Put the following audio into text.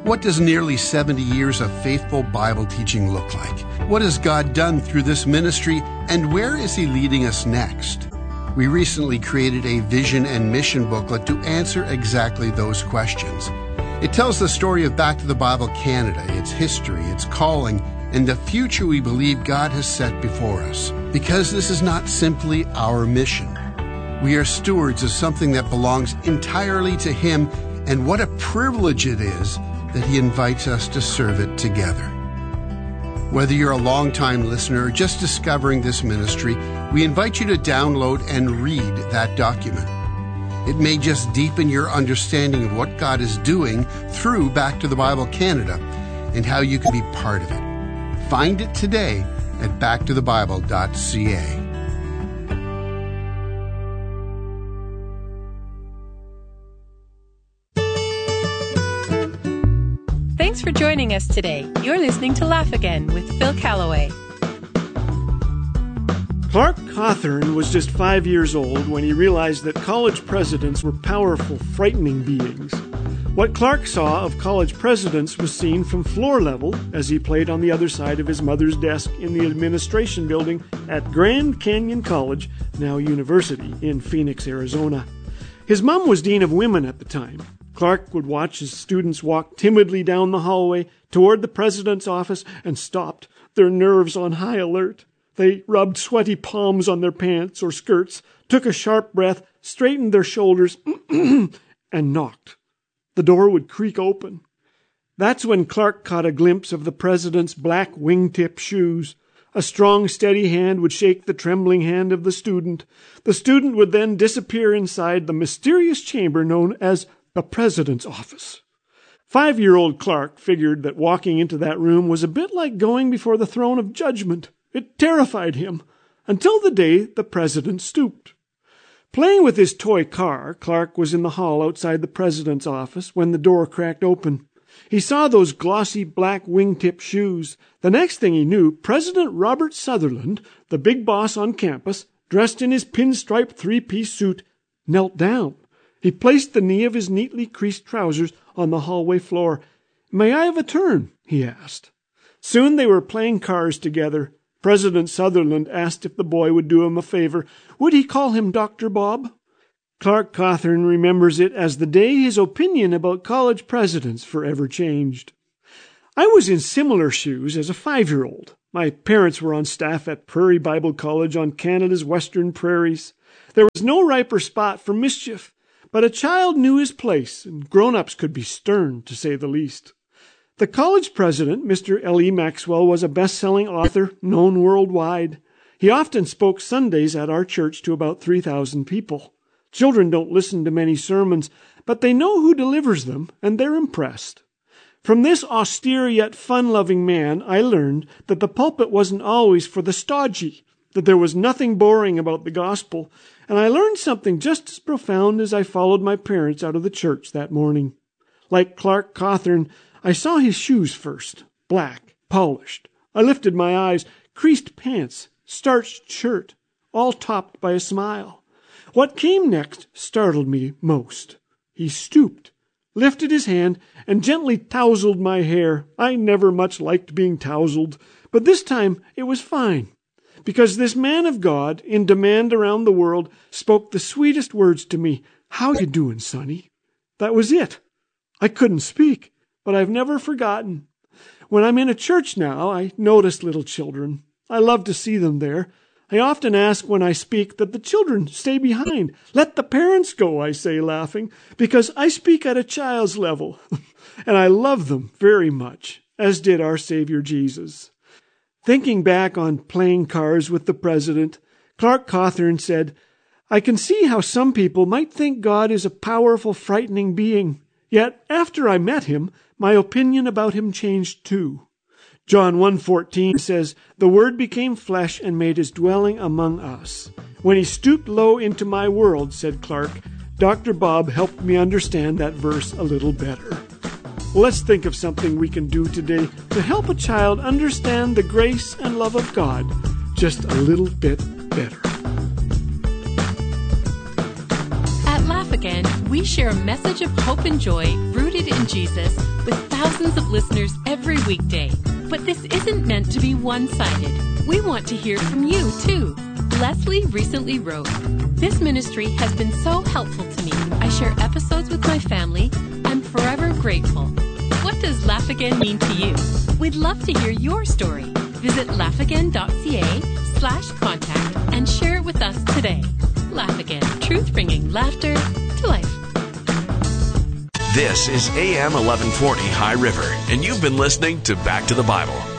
What does nearly 70 years of faithful Bible teaching look like? What has God done through this ministry, and where is He leading us next? We recently created a vision and mission booklet to answer exactly those questions. It tells the story of Back to the Bible Canada, its history, its calling, and the future we believe God has set before us. Because this is not simply our mission. We are stewards of something that belongs entirely to Him, and what a privilege it is that He invites us to serve it together. Whether you're a long-time listener or just discovering this ministry, we invite you to download and read that document. It may just deepen your understanding of what God is doing through Back to the Bible Canada and how you can be part of it. Find it today at backtothebible.ca. Thanks for joining us today. You're listening to Laugh Again with Phil Callaway. Clark Cawthorn was just 5 years old when he realized that college presidents were powerful, frightening beings. What Clark saw of college presidents was seen from floor level as he played on the other side of his mother's desk in the administration building at Grand Canyon College, now University, in Phoenix, Arizona. His mom was dean of women at the time. Clark would watch his students walk timidly down the hallway toward the president's office and stopped, their nerves on high alert. They rubbed sweaty palms on their pants or skirts, took a sharp breath, straightened their shoulders, and knocked. The door would creak open. That's when Clark caught a glimpse of the president's black wingtip shoes. A strong, steady hand would shake the trembling hand of the student. The student would then disappear inside the mysterious chamber known as the president's office. 5-year-old Clark figured that walking into that room was a bit like going before the throne of judgment. It terrified him, until the day the president stooped. Playing with his toy car, Clark was in the hall outside the president's office when the door cracked open. He saw those glossy black wingtip shoes. The next thing he knew, President Robert Sutherland, the big boss on campus, dressed in his pinstripe three-piece suit, knelt down. He placed the knee of his neatly creased trousers on the hallway floor. "May I have a turn?" he asked. Soon they were playing cars together. President Sutherland asked if the boy would do him a favor. Would he call him Dr. Bob? Clark Cawthorn remembers it as the day his opinion about college presidents forever changed. I was in similar shoes as a 5-year-old. My parents were on staff at Prairie Bible College on Canada's western prairies. There was no riper spot for mischief. But a child knew his place, and grown-ups could be stern, to say the least. The college president, Mr. L.E. Maxwell, was a best-selling author known worldwide. He often spoke Sundays at our church to about 3,000 people. Children don't listen to many sermons, but they know who delivers them, and they're impressed. From this austere yet fun-loving man, I learned that the pulpit wasn't always for the stodgy, that there was nothing boring about the gospel, and I learned something just as profound as I followed my parents out of the church that morning. Like Clark Cawthorn, I saw his shoes first, black, polished. I lifted my eyes, creased pants, starched shirt, all topped by a smile. What came next startled me most. He stooped, lifted his hand, and gently tousled my hair. I never much liked being tousled, but this time it was fine. Because this man of God, in demand around the world, spoke the sweetest words to me. "How you doing, sonny?" That was it. I couldn't speak, but I've never forgotten. When I'm in a church now, I notice little children. I love to see them there. I often ask when I speak that the children stay behind. "Let the parents go," I say, laughing, because I speak at a child's level. And I love them very much, as did our Savior Jesus. Thinking back on playing cards with the president, Clark Cawthorn said, "I can see how some people might think God is a powerful, frightening being. Yet, after I met him, my opinion about him changed too." John 1:14 says, "The Word became flesh and made his dwelling among us. When he stooped low into my world," said Clark, "Dr. Bob helped me understand that verse a little better." Well, let's think of something we can do today to help a child understand the grace and love of God just a little bit better. At Laugh Again, We share a message of hope and joy rooted in Jesus with thousands of listeners every weekday. But this isn't meant to be one-sided. We want to hear from you, too. Leslie recently wrote, "This ministry has been so helpful to me. I share episodes with my family. I'm forever grateful." What does Laugh Again mean to you? We'd love to hear your story. Visit laughagain.ca/contact and share it with us today. Laugh Again, truth bringing laughter to life. This is AM 1140 High River, and you've been listening to Back to the Bible.